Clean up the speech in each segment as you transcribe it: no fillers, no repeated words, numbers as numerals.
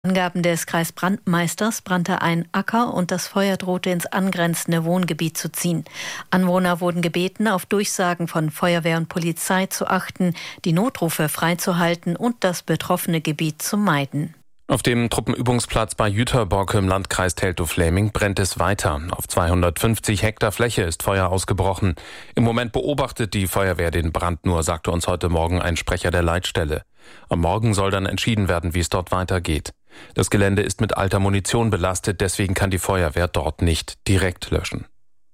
Angaben des Kreisbrandmeisters brannte ein Acker und das Feuer drohte ins angrenzende Wohngebiet zu ziehen. Anwohner wurden gebeten, auf Durchsagen von Feuerwehr und Polizei zu achten, die Notrufe freizuhalten und das betroffene Gebiet zu meiden. Auf dem Truppenübungsplatz bei Jüterbog im Landkreis Teltow-Fläming brennt es weiter. Auf 250 Hektar Fläche ist Feuer ausgebrochen. Im Moment beobachtet die Feuerwehr den Brand nur, sagte uns heute Morgen ein Sprecher der Leitstelle. Am Morgen soll dann entschieden werden, wie es dort weitergeht. Das Gelände ist mit alter Munition belastet, deswegen kann die Feuerwehr dort nicht direkt löschen.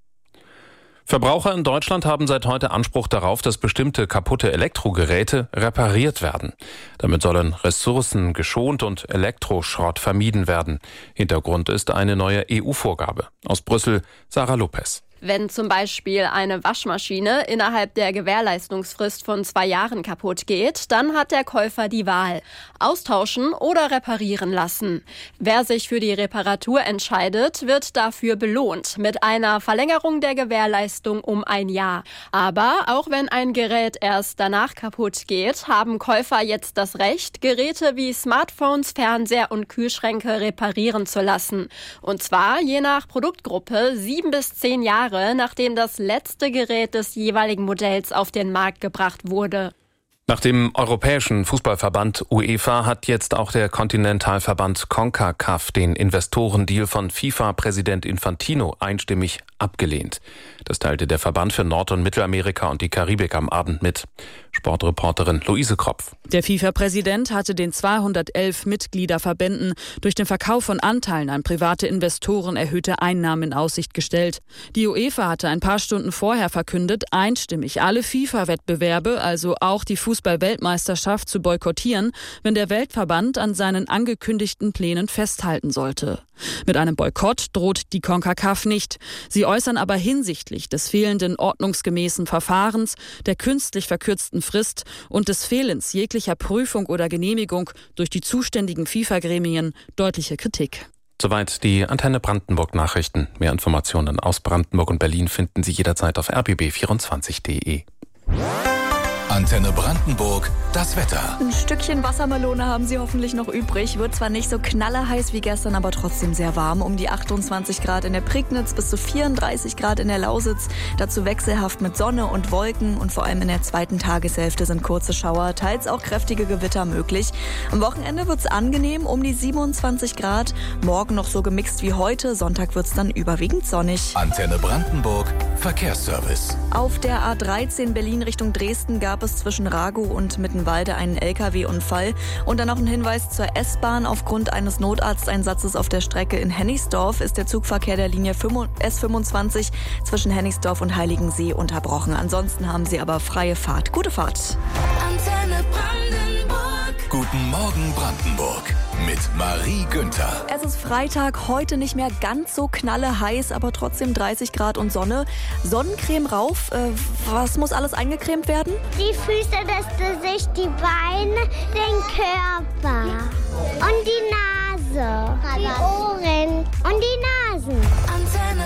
Verbraucher in Deutschland haben seit heute Anspruch darauf, dass bestimmte kaputte Elektrogeräte repariert werden. Damit sollen Ressourcen geschont und Elektroschrott vermieden werden. Hintergrund ist eine neue EU-Vorgabe. Aus Brüssel, Sarah Lopez. Wenn zum Beispiel eine Waschmaschine innerhalb der Gewährleistungsfrist von 2 Jahren kaputt geht, dann hat der Käufer die Wahl: austauschen oder reparieren lassen. Wer sich für die Reparatur entscheidet, wird dafür belohnt mit einer Verlängerung der Gewährleistung um 1 Jahr. Aber auch wenn ein Gerät erst danach kaputt geht, haben Käufer jetzt das Recht, Geräte wie Smartphones, Fernseher und Kühlschränke reparieren zu lassen. Und zwar je nach Produktgruppe 7 bis 10 Jahre, nachdem das letzte Gerät des jeweiligen Modells auf den Markt gebracht wurde. Nach dem Europäischen Fußballverband UEFA hat jetzt auch der Kontinentalverband CONCACAF den Investorendeal von FIFA-Präsident Infantino einstimmig abgelehnt. Das teilte der Verband für Nord- und Mittelamerika und die Karibik am Abend mit. Sportreporterin Luise Kropf. Der FIFA-Präsident hatte den 211 Mitgliederverbänden durch den Verkauf von Anteilen an private Investoren erhöhte Einnahmen in Aussicht gestellt. Die UEFA hatte ein paar Stunden vorher verkündet, einstimmig alle FIFA-Wettbewerbe, also auch die Fußball-Weltmeisterschaft, zu boykottieren, wenn der Weltverband an seinen angekündigten Plänen festhalten sollte. Mit einem Boykott droht die CONCACAF nicht. Sie äußern aber hinsichtlich des fehlenden ordnungsgemäßen Verfahrens, der künstlich verkürzten Frist und des Fehlens jeglicher Prüfung oder Genehmigung durch die zuständigen FIFA-Gremien deutliche Kritik. Soweit die Antenne Brandenburg Nachrichten. Mehr Informationen aus Brandenburg und Berlin finden Sie jederzeit auf rbb24.de. Antenne Brandenburg, das Wetter. Ein Stückchen Wassermelone haben Sie hoffentlich noch übrig. Wird zwar nicht so knallerheiß wie gestern, aber trotzdem sehr warm. Um die 28 Grad in der Prignitz, bis zu 34 Grad in der Lausitz. Dazu wechselhaft mit Sonne und Wolken. Und vor allem in der zweiten Tageshälfte sind kurze Schauer, teils auch kräftige Gewitter möglich. Am Wochenende wird's angenehm, um die 27 Grad. Morgen noch so gemixt wie heute. Sonntag wird's dann überwiegend sonnig. Antenne Brandenburg, Verkehrsservice. Auf der A13 Berlin Richtung Dresden gab es zwischen Ragow und Mittenwalde einen LKW-Unfall. Und dann noch ein Hinweis zur S-Bahn. Aufgrund eines Notarzteinsatzes auf der Strecke in Hennigsdorf ist der Zugverkehr der Linie S25 zwischen Hennigsdorf und Heiligensee unterbrochen. Ansonsten haben Sie aber freie Fahrt. Gute Fahrt. Antenne Brandenburg. Guten Morgen Brandenburg mit Marie Günther. Es ist Freitag, heute nicht mehr ganz so knalleheiß, aber trotzdem 30 Grad und Sonne. Sonnencreme rauf. Was muss alles eingecremt werden? Die Füße, das Gesicht, die Beine, den Körper und die Nase, die Ohren und die Nasen. Antenne